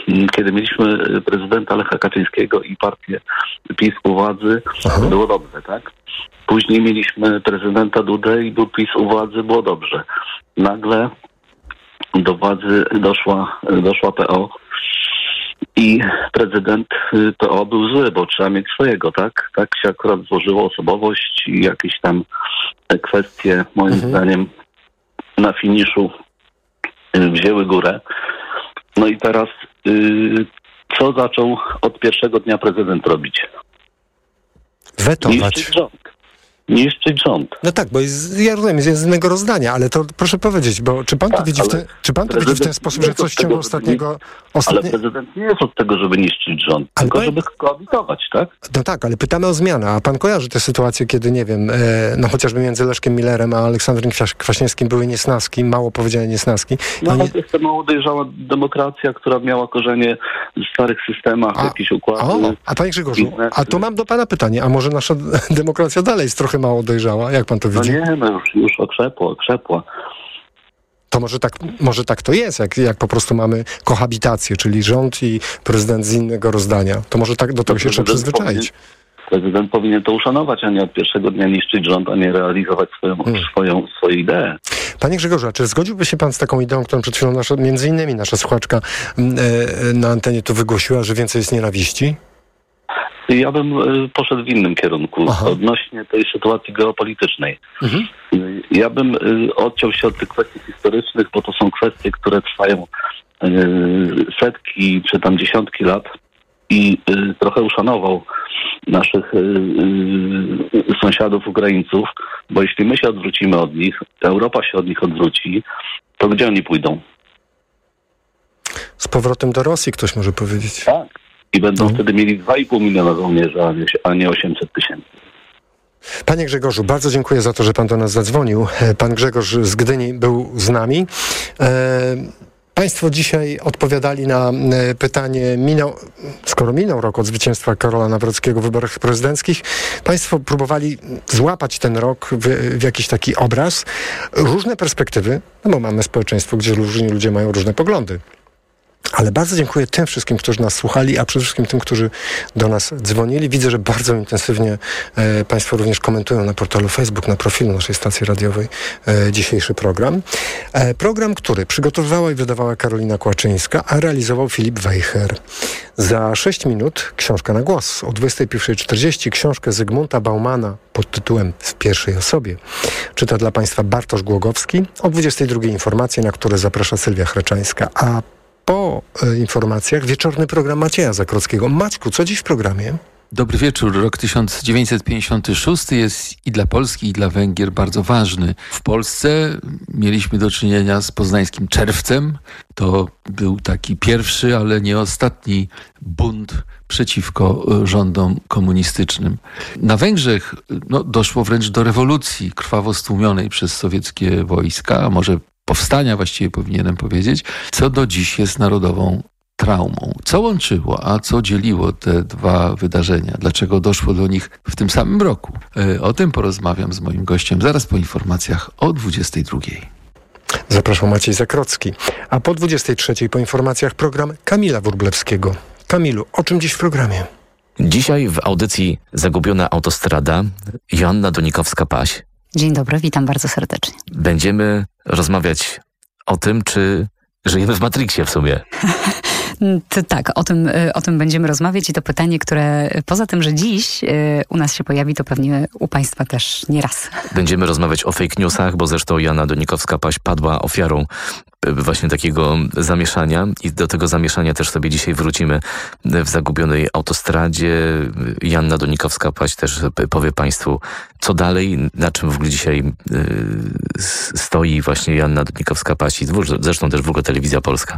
kiedy mieliśmy prezydenta Lecha Kaczyńskiego i partię PiS u władzy, było dobrze, tak? Później mieliśmy prezydenta Dudę i był PiS u władzy, było dobrze. Nagle do władzy doszła PO i prezydent PO był zły, bo trzeba mieć swojego, tak? Tak się akurat złożyło, osobowość i jakieś tam kwestie, moim zdaniem, na finiszu wzięły górę. No i teraz co zaczął od pierwszego dnia prezydent robić? Wetować. Niszczyć rząd. No tak, bo ja rozumiem, jest z innego rozdania, ale to proszę powiedzieć, bo czy pan to widzi w ten sposób, że coś w ciągu ostatniego... Ale prezydent nie jest od tego, żeby niszczyć rząd, tylko żeby koabitować, tak? No tak, ale pytamy o zmianę, a pan kojarzy tę sytuację, kiedy, nie wiem, no chociażby między Leszkiem Millerem a Aleksandrem Kwaśniewskim były niesnaski, mało powiedziane niesnaski. No ale jest to mało dojrzała demokracja, która miała korzenie w starych systemach, jakieś układy. A panie Grzegorzu, a to mam do pana pytanie, a może nasza demokracja dalej jest trochę mało dojrzała? Jak pan to widzi? No nie, już okrzepła. To może tak to jest, jak po prostu mamy kohabitację, czyli rząd i prezydent z innego rozdania. To może tak do tego się trzeba przyzwyczaić. Prezydent powinien to uszanować, a nie od pierwszego dnia niszczyć rząd, a nie realizować swoje idee. Panie Grzegorzu, a czy zgodziłby się pan z taką ideą, którą przed chwilą między innymi nasza słuchaczka na antenie tu wygłosiła, że więcej jest nienawiści? Ja bym poszedł w innym kierunku odnośnie tej sytuacji geopolitycznej. Ja bym odciął się od tych kwestii historycznych, bo to są kwestie, które trwają setki czy tam dziesiątki lat i trochę uszanował naszych sąsiadów Ukraińców, bo jeśli my się odwrócimy od nich, Europa się od nich odwróci, to gdzie oni pójdą? Z powrotem do Rosji, ktoś może powiedzieć. Tak. I będą wtedy mieli 2,5 miliona żołnierzy, a nie 800 000. Panie Grzegorzu, bardzo dziękuję za to, że pan do nas zadzwonił. Pan Grzegorz z Gdyni był z nami. Państwo dzisiaj odpowiadali na pytanie, skoro minął rok od zwycięstwa Karola Nawrockiego w wyborach prezydenckich, państwo próbowali złapać ten rok w jakiś taki obraz. Różne perspektywy, no bo mamy społeczeństwo, gdzie różni ludzie mają różne poglądy. Ale bardzo dziękuję tym wszystkim, którzy nas słuchali, a przede wszystkim tym, którzy do nas dzwonili. Widzę, że bardzo intensywnie państwo również komentują na portalu Facebook, na profilu naszej stacji radiowej dzisiejszy program. Program, który przygotowywała i wydawała Karolina Kłaczyńska, a realizował Filip Wejher. Za 6 minut książka na głos. O 21:40 książkę Zygmunta Baumana pod tytułem W pierwszej osobie czyta dla państwa Bartosz Głogowski. O 22:00 informacje, na które zaprasza Sylwia Chraczańska, a po informacjach wieczorny program Macieja Zakrockiego. Maćku, co dziś w programie? Dobry wieczór. Rok 1956 jest i dla Polski, i dla Węgier bardzo ważny. W Polsce mieliśmy do czynienia z poznańskim czerwcem. To był taki pierwszy, ale nie ostatni bunt przeciwko rządom komunistycznym. Na Węgrzech doszło wręcz do rewolucji krwawo stłumionej przez sowieckie wojska, a może powstania właściwie powinienem powiedzieć, co do dziś jest narodową traumą. Co łączyło, a co dzieliło te dwa wydarzenia? Dlaczego doszło do nich w tym samym roku? O tym porozmawiam z moim gościem zaraz po informacjach o 22:00. Zapraszam, Maciej Zakrocki. A po 23:00 po informacjach program Kamila Wróblewskiego. Kamilu, o czym dziś w programie? Dzisiaj w audycji Zagubiona autostrada Joanna Donikowska-Paś. Dzień dobry, witam bardzo serdecznie. Będziemy rozmawiać o tym, czy żyjemy w Matrixie w sumie. Tak, o tym będziemy rozmawiać i to pytanie, które poza tym, że dziś u nas się pojawi, to pewnie u państwa też nie raz. Będziemy rozmawiać o fake newsach, bo zresztą Joanna Donikowska-Paś padła ofiarą właśnie takiego zamieszania i do tego zamieszania też sobie dzisiaj wrócimy w Zagubionej autostradzie. Joanna Donikowska-Paś też powie państwu, co dalej, na czym w ogóle dzisiaj stoi właśnie Joanna Donikowska-Paś i zresztą też w ogóle Telewizja Polska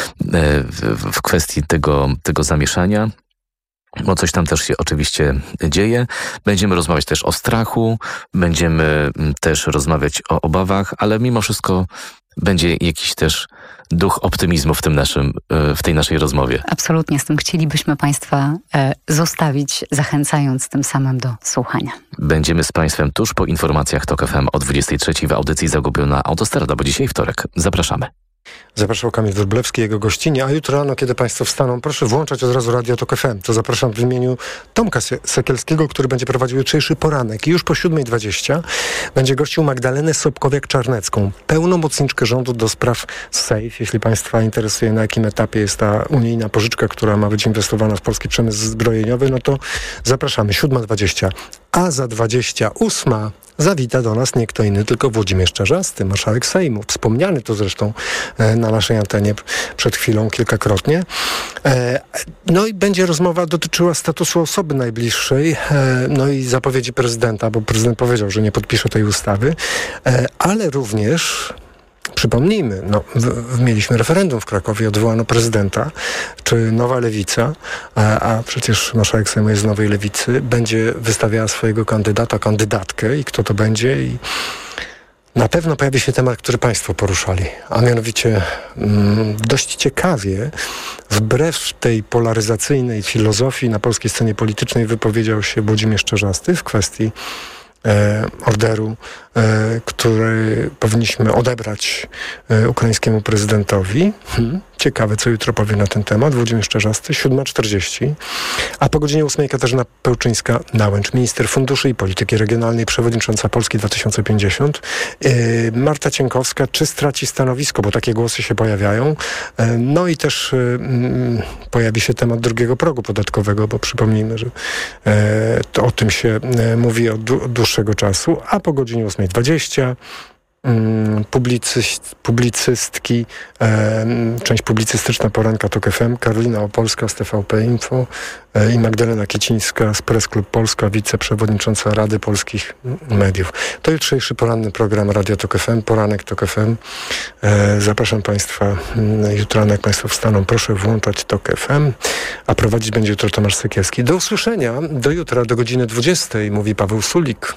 w kwestii tego zamieszania. Bo coś tam też się oczywiście dzieje. Będziemy rozmawiać też o strachu, będziemy też rozmawiać o obawach, ale mimo wszystko będzie jakiś też duch optymizmu w tej naszej rozmowie. Absolutnie, z tym chcielibyśmy państwa zostawić, zachęcając tym samym do słuchania. Będziemy z państwem tuż po informacjach TOK FM o 23:00 w audycji Zagubiona autostrada, bo dzisiaj wtorek. Zapraszamy. Zapraszał Kamil Wróblewski, jego gościnie, a jutro rano, kiedy Państwo wstaną, proszę włączać od razu Radio Tok FM. To zapraszam w imieniu Tomka Sekielskiego, który będzie prowadził jutrzejszy poranek. I już po 7:20 będzie gościł Magdalenę Sobkowiak-Czarnecką, pełnomocniczkę rządu do spraw SAFE. Jeśli Państwa interesuje, na jakim etapie jest ta unijna pożyczka, która ma być inwestowana w polski przemysł zbrojeniowy, no to zapraszamy. 7:20. A za 28 zawita do nas nie kto inny, tylko Włodzimierz Czarzasty, marszałek Sejmu. Wspomniany to zresztą na naszej antenie przed chwilą kilkakrotnie. No i będzie rozmowa dotyczyła statusu osoby najbliższej, no i zapowiedzi prezydenta, bo prezydent powiedział, że nie podpisze tej ustawy, ale również... Przypomnijmy, mieliśmy referendum w Krakowie, odwołano prezydenta, czy Nowa Lewica, a przecież marszałek Sejmu jest z Nowej Lewicy, będzie wystawiała swojego kandydata, kandydatkę i kto to będzie. I na pewno pojawi się temat, który Państwo poruszali, a mianowicie dość ciekawie, wbrew tej polaryzacyjnej filozofii na polskiej scenie politycznej wypowiedział się Włodzimierz Czarzasty w kwestii orderu, który powinniśmy odebrać ukraińskiemu prezydentowi. Ciekawe, co jutro powie na ten temat Włodzimierz Czarzasty, 7:40. A po godzinie 8 Katarzyna Pełczyńska-Nałęcz, minister funduszy i polityki regionalnej, przewodnicząca Polski 2050. Marta Cienkowska, czy straci stanowisko, bo takie głosy się pojawiają. No i też pojawi się temat drugiego progu podatkowego, bo przypomnijmy, że to o tym się mówi od dłuższego czasu. A po godzinie 8:20 publicystki, część publicystyczna poranka Tok FM, Karolina Opolska z TVP Info i Magdalena Kicińska z Press Klub Polska, wiceprzewodnicząca Rady Polskich Mediów. To jutrzejszy poranny program Radio Tok FM, poranek Tok FM. Zapraszam Państwa jutro, jak Państwo wstaną, proszę włączać Tok FM, a prowadzić będzie jutro Tomasz Sekielski. Do usłyszenia, do jutra, do godziny 20, mówi Paweł Sulik.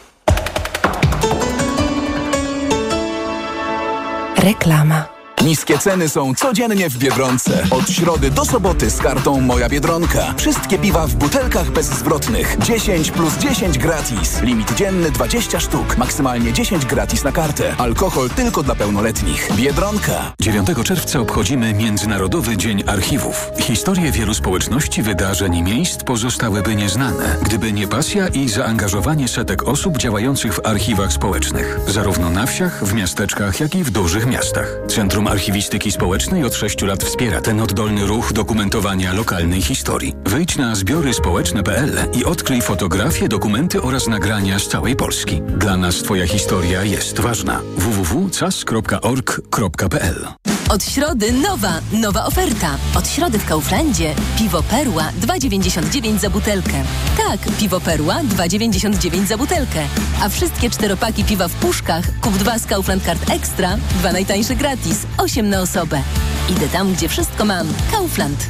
Reklama. Niskie ceny są codziennie w Biedronce. Od środy do soboty z kartą Moja Biedronka. Wszystkie piwa w butelkach bezzwrotnych. 10+10 gratis. Limit dzienny 20 sztuk. Maksymalnie 10 gratis na kartę. Alkohol tylko dla pełnoletnich. Biedronka. 9 czerwca obchodzimy Międzynarodowy Dzień Archiwów. Historie wielu społeczności, wydarzeń i miejsc pozostałyby nieznane, gdyby nie pasja i zaangażowanie setek osób działających w archiwach społecznych. Zarówno na wsiach, w miasteczkach, jak i w dużych miastach. Centrum Archiwistyki Społecznej od 6 lat wspiera ten oddolny ruch dokumentowania lokalnej historii. Wejdź na zbioryspołeczne.pl i odkryj fotografie, dokumenty oraz nagrania z całej Polski. Dla nas Twoja historia jest ważna. www.cas.org.pl. Od środy nowa oferta. Od środy w Kauflandzie piwo Perła 2,99 za butelkę. Tak, piwo Perła 2,99 za butelkę. A wszystkie 4-paki piwa w puszkach kup 2 z Kaufland Card Extra, 2 najtańsze gratis, 8 na osobę. Idę tam, gdzie wszystko mam. Kaufland.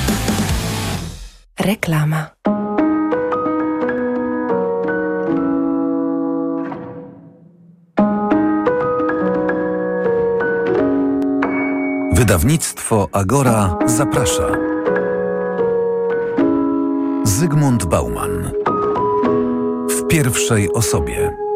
Reklama. Wydawnictwo Agora zaprasza. Zygmunt Bauman w pierwszej osobie.